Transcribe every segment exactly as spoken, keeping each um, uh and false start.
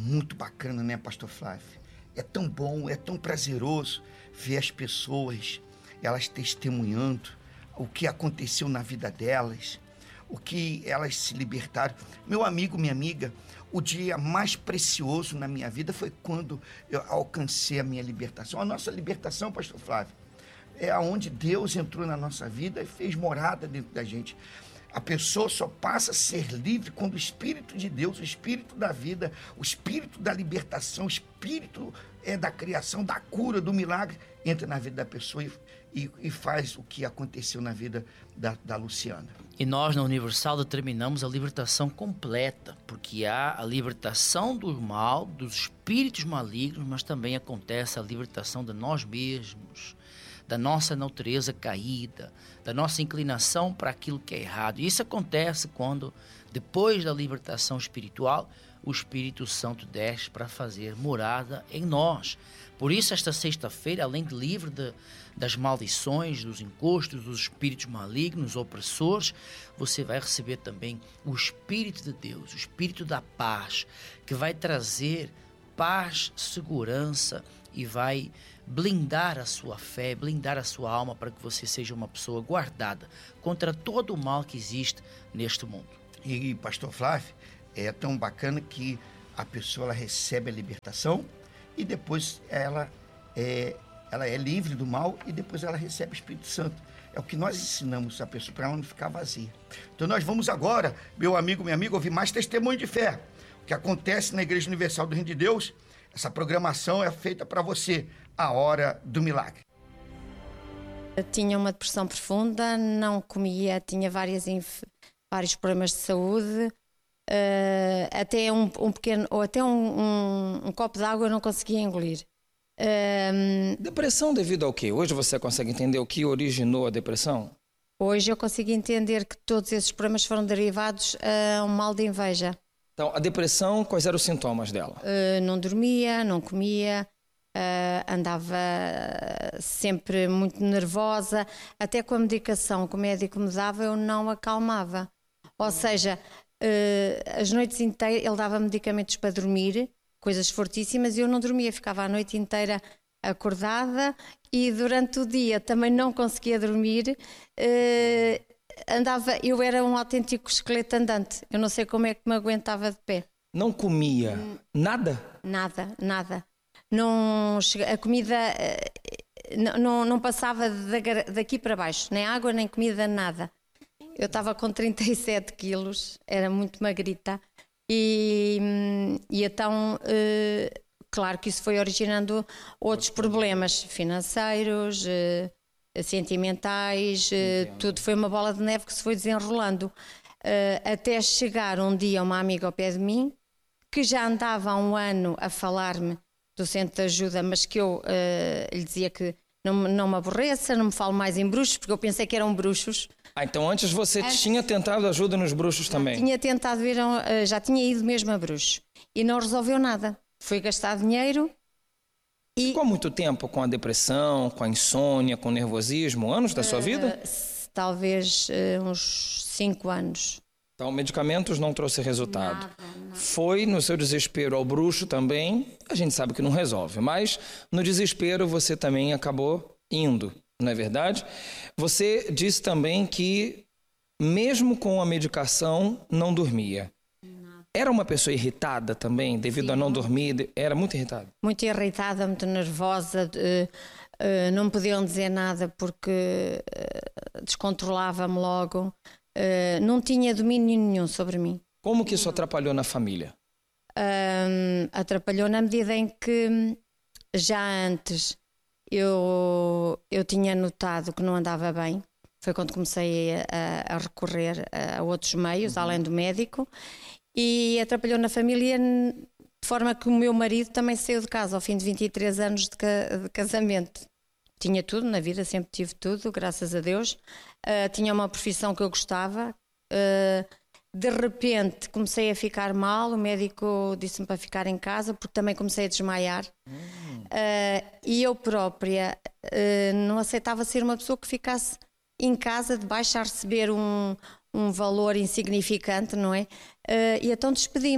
muito bacana, né, pastor Flávio? É tão bom, é tão prazeroso ver as pessoas, elas testemunhando o que aconteceu na vida delas, o que elas se libertaram. Meu amigo, minha amiga, o dia mais precioso na minha vida foi quando eu alcancei a minha libertação. A nossa libertação, pastor Flávio, é onde Deus entrou na nossa vida e fez morada dentro da gente. A pessoa só passa a ser livre quando o Espírito de Deus, o Espírito da vida, o Espírito da libertação, o Espírito é, da criação, da cura, do milagre, entra na vida da pessoa e, e, e faz o que aconteceu na vida da, da Luciana. E nós, na Universal, determinamos a libertação completa, porque há a libertação do mal, dos espíritos malignos, mas também acontece a libertação de nós mesmos, da nossa natureza caída, da nossa inclinação para aquilo que é errado. E isso acontece quando, depois da libertação espiritual, o Espírito Santo desce para fazer morada em nós. Por isso, esta sexta-feira, além de livre de, das maldições, dos encostos, dos espíritos malignos, opressores, você vai receber também o Espírito de Deus, o Espírito da paz, que vai trazer paz, segurança e vai blindar a sua fé, blindar a sua alma para que você seja uma pessoa guardada contra todo o mal que existe neste mundo. E, pastor Flávio, é tão bacana que a pessoa ela recebe a libertação e depois ela é, ela é livre do mal e depois ela recebe o Espírito Santo. É o que nós ensinamos a pessoa para ela não ficar vazia. Então nós vamos agora, meu amigo, minha amiga, ouvir mais testemunho de fé. O que acontece na Igreja Universal do Reino de Deus, essa programação é feita para você, a hora do milagre. Eu tinha uma depressão profunda, não comia, tinha várias inf... vários problemas de saúde, uh, até um, um pequeno, ou até um, um, um copo de água eu não conseguia engolir. Uh, depressão devido ao quê? Hoje você consegue entender o que originou a depressão? Hoje eu consigo entender que todos esses problemas foram derivados a um mal de inveja. Então, a depressão, quais eram os sintomas dela? Uh, não dormia, não comia, uh, andava sempre muito nervosa, até com a medicação que o médico me dava eu não acalmava. Ou seja, uh, as noites inteiras, ele dava medicamentos para dormir, coisas fortíssimas, e eu não dormia, ficava a noite inteira acordada e durante o dia também não conseguia dormir. Uh, Andava, eu era um autêntico esqueleto andante. Eu não sei como é que me aguentava de pé. Não comia nada? Nada, nada. Não, a comida não, não, não passava daqui para baixo, nem água, nem comida, nada. Eu estava com trinta e sete quilos, era muito magrita. E, e então, claro que isso foi originando outros problemas financeiros, sentimentais, Entendo. Tudo foi uma bola de neve que se foi desenrolando, até chegar um dia uma amiga ao pé de mim, que já andava há um ano a falar-me do centro de ajuda, mas que eu uh, lhe dizia que não, não me aborreça, não me fale mais em bruxos, porque eu pensei que eram bruxos. Ah, então antes você antes, tinha tentado ajuda nos bruxos também? Tinha tentado ir, uh, já tinha ido mesmo a bruxos, e não resolveu nada. Foi gastar dinheiro. E ficou muito tempo com a depressão, com a insônia, com o nervosismo? Anos da sua vida? Uh, talvez uh, uns cinco anos. Então, medicamentos não trouxe resultado. Nada, nada. Foi no seu desespero ao bruxo também, a gente sabe que não resolve, mas no desespero você também acabou indo, não é verdade? Você disse também que mesmo com a medicação não dormia. Era uma pessoa irritada também, devido Sim. a não dormir? Era muito irritada? Muito irritada, muito nervosa, uh, uh, não me podiam dizer nada porque uh, descontrolava-me logo, uh, não tinha domínio nenhum sobre mim. Como que isso atrapalhou na família? Uh, atrapalhou na medida em que já antes eu, eu tinha notado que não andava bem. Foi quando comecei a, a recorrer a outros meios, uhum. além do médico. E atrapalhou na família de forma que o meu marido também saiu de casa ao fim de vinte e três anos de, ca- de casamento. Tinha tudo na vida, sempre tive tudo, graças a Deus. Uh, tinha uma profissão que eu gostava. Uh, de repente comecei a ficar mal, o médico disse-me para ficar em casa porque também comecei a desmaiar. Hum. Uh, e eu própria uh, não aceitava ser uma pessoa que ficasse em casa debaixo a receber um... um valor insignificante, não é? Uh, e então despedi-me.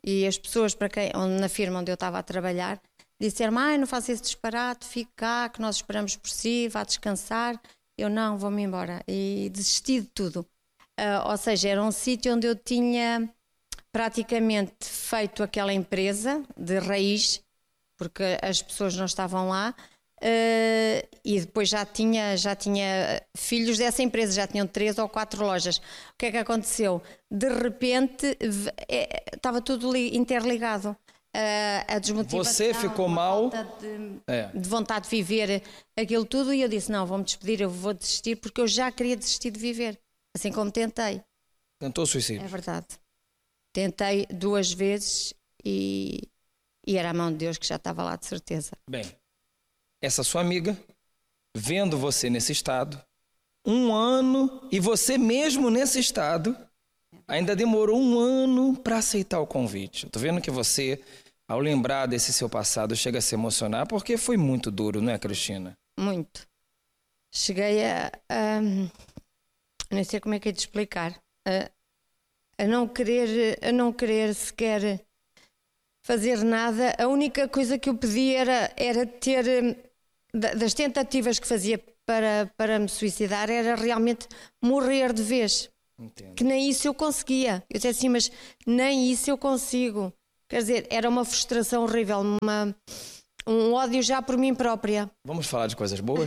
E as pessoas para quem, onde, na firma onde eu estava a trabalhar, disseram: ai, não faça esse disparate, fique cá, que nós esperamos por si, vá descansar. Eu não, vou-me embora. E desisti de tudo. Uh, ou seja, era um sítio onde eu tinha praticamente feito aquela empresa de raiz, porque as pessoas não estavam lá, uh, e depois já tinha, já tinha filhos dessa empresa, já tinham três ou quatro lojas. O que é que aconteceu? De repente é, estava tudo interligado. Uh, a desmotivação, você ficou mal de, é. de vontade de viver aquilo tudo, e eu disse: não, vou-me despedir, eu vou desistir, porque eu já queria desistir de viver, assim como tentei. Tentou suicídio? É verdade. Tentei duas vezes e, e era a mão de Deus que já estava lá, de certeza. Bem, essa sua amiga, vendo você nesse estado, um ano, e você mesmo nesse estado, ainda demorou um ano para aceitar o convite. Estou vendo que você, ao lembrar desse seu passado, chega a se emocionar, porque foi muito duro, não é, Cristina? Muito. Cheguei a... a não sei como é que é de explicar. A, a não querer, a não querer sequer fazer nada. A única coisa que eu pedia era, era ter... Das tentativas que fazia para, para me suicidar, era realmente morrer de vez. Entendo. Que nem isso eu conseguia. Eu disse assim: mas nem isso eu consigo. Quer dizer, era uma frustração horrível, uma, um ódio já por mim própria. Vamos falar de coisas boas?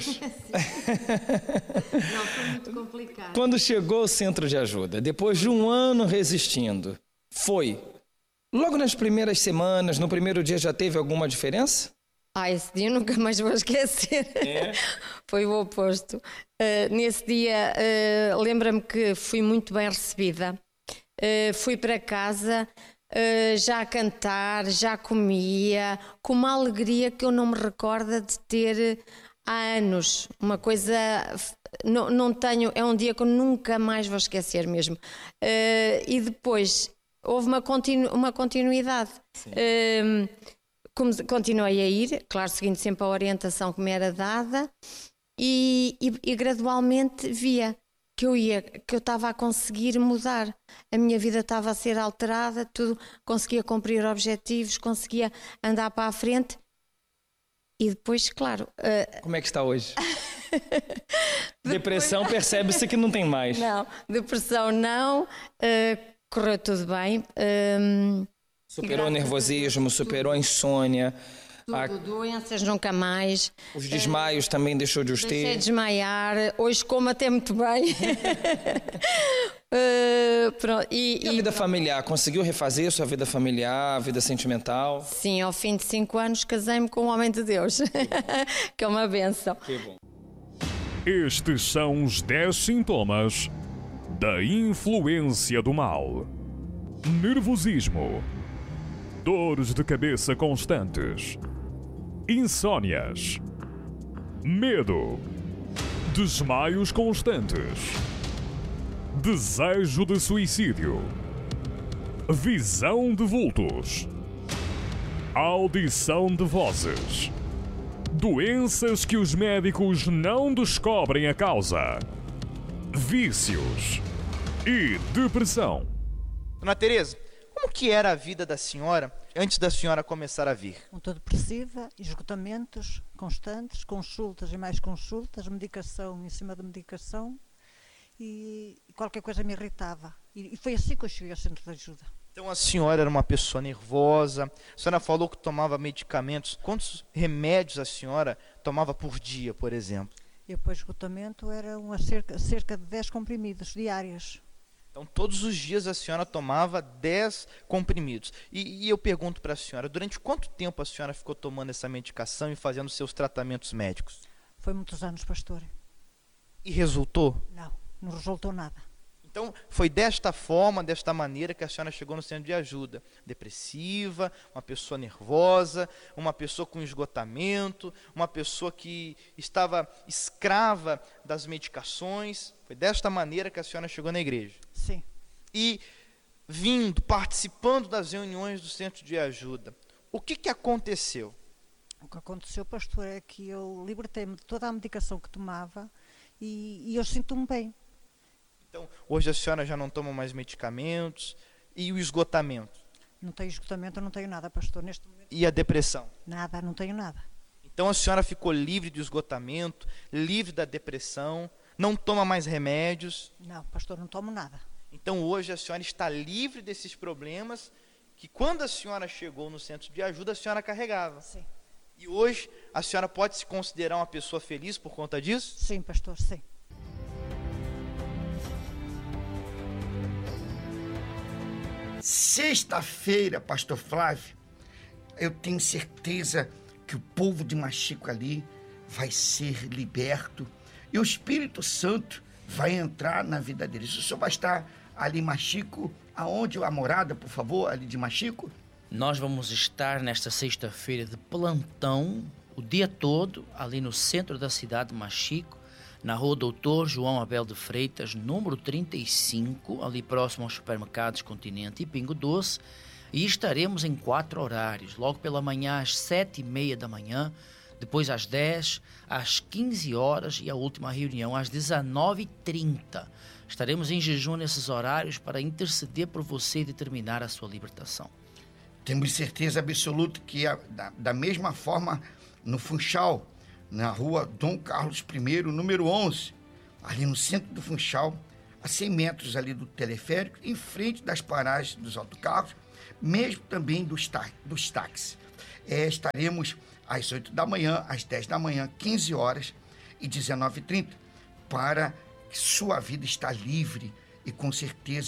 Não, foi muito complicado. Quando chegou ao centro de ajuda, depois de um ano resistindo, foi? Logo nas primeiras semanas, no primeiro dia, já teve alguma diferença? Ah, esse dia eu nunca mais vou esquecer. É? Foi o oposto. Uh, nesse dia, uh, lembra-me que fui muito bem recebida. Uh, fui para casa uh, já a cantar, já comia, com uma alegria que eu não me recordo de ter há anos. Uma coisa... Não, não tenho... É um dia que eu nunca mais vou esquecer mesmo. Uh, e depois, houve uma, continu, uma continuidade. Sim. Uh, Continuei a ir, claro, seguindo sempre a orientação que me era dada, e, e, e gradualmente via que eu ia, que eu estava a conseguir mudar. A minha vida estava a ser alterada, tudo, conseguia cumprir objetivos, conseguia andar para a frente. E depois, claro... Uh... Como é que está hoje? Depressão, percebe-se que não tem mais. Não, depressão não, uh, correu tudo bem. Uh... Superou o nervosismo, superou a insônia. Tudo, a... doenças nunca mais. Os desmaios uh, também deixou de os ter. Deixei de desmaiar. Hoje como até muito bem. uh, pronto. E, e a vida e... familiar? Conseguiu refazer sua vida familiar, a vida sentimental? Sim, ao fim de cinco anos casei-me com um homem de Deus. Que é uma bênção. Que bom. Estes são os dez sintomas da influência do mal. Nervosismo. Dores de cabeça constantes, insônias, medo, desmaios constantes, desejo de suicídio, visão de vultos, audição de vozes, doenças que os médicos não descobrem a causa, vícios e depressão. Dona Tereza, como que era a vida da senhora antes da senhora começar a vir? Muito depressiva, esgotamentos constantes, consultas e mais consultas, medicação em cima de medicação, e qualquer coisa me irritava. E foi assim que eu cheguei ao centro de ajuda. Então a senhora era uma pessoa nervosa, a senhora falou que tomava medicamentos. Quantos remédios a senhora tomava por dia, por exemplo? E depois esgotamento era uma cerca, cerca de dez comprimidos diários. Então, todos os dias a senhora tomava dez comprimidos. E, e eu pergunto para a senhora, durante quanto tempo a senhora ficou tomando essa medicação e fazendo seus tratamentos médicos? Foi muitos anos, pastor. E resultou? Não, não resultou nada. Então, foi desta forma, desta maneira que a senhora chegou no centro de ajuda. Depressiva, uma pessoa nervosa, uma pessoa com esgotamento, uma pessoa que estava escrava das medicações. Foi desta maneira que a senhora chegou na igreja. Sim. E vindo, participando das reuniões do centro de ajuda, o que, que aconteceu? O que aconteceu, pastor, é que eu libertei-me de toda a medicação que tomava e, e eu sinto-me bem. Então, hoje a senhora já não toma mais medicamentos. E o esgotamento? Não tenho esgotamento, não tenho nada, pastor. Neste momento, E a depressão? nada, não tenho nada. Então a senhora ficou livre do esgotamento, livre da depressão, não toma mais remédios. Não, pastor, não tomo nada. Então hoje a senhora está livre desses problemas que quando a senhora chegou no centro de ajuda, a senhora carregava. Sim. E hoje a senhora pode se considerar uma pessoa feliz por conta disso? Sim, pastor, sim. Sexta-feira, pastor Flávio, eu tenho certeza que o povo de Machico ali vai ser liberto e o Espírito Santo vai entrar na vida deles. O senhor vai estar ali em Machico, aonde a morada, por favor, ali de Machico? Nós vamos estar nesta sexta-feira de plantão, o dia todo, ali no centro da cidade de Machico, na rua Doutor João Abel de Freitas, número trinta e cinco, ali próximo aos supermercados Continente e Pingo Doce, e estaremos em quatro horários, logo pela manhã às sete e meia da manhã, depois às dez, às quinze horas e a última reunião às dezenove e trinta. Estaremos em jejum nesses horários para interceder por você e determinar a sua libertação. Temos certeza absoluta que a, da, da mesma forma no Funchal, na rua Dom Carlos I, número onze, ali no centro do Funchal, a cem metros ali do teleférico, em frente das paragens dos autocarros, mesmo também dos, tá, dos táxis. É, estaremos às oito da manhã, às dez da manhã, quinze horas e dezenove e trinta, para que sua vida está livre e com certeza